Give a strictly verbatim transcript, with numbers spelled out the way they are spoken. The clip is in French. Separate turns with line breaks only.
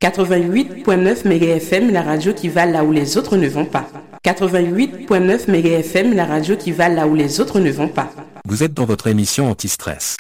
quatre-vingt-huit point neuf méga F M, la radio qui va là où les autres ne vont pas. quatre-vingt-huit point neuf méga F M, la radio qui va là où les autres ne vont pas.
Vous êtes dans votre émission Anti-Stress.